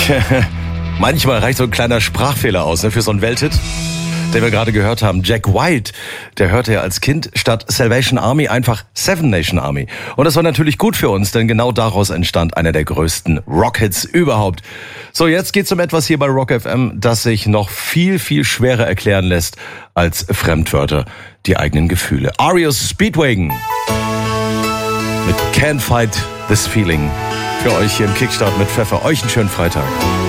Manchmal reicht so ein kleiner Sprachfehler aus, ne, für so einen Welthit, den wir gerade gehört haben. Jack White, der hörte ja als Kind statt Salvation Army einfach Seven Nation Army. Und das war natürlich gut für uns, denn genau daraus entstand einer der größten Rockhits überhaupt. So, jetzt geht's um etwas hier bei Rock FM, das sich noch viel, viel schwerer erklären lässt als Fremdwörter, die eigenen Gefühle. REO Speedwagon mit Can't Fight This Feeling. Für euch hier im Kickstart mit Pfeffer. Euch einen schönen Freitag.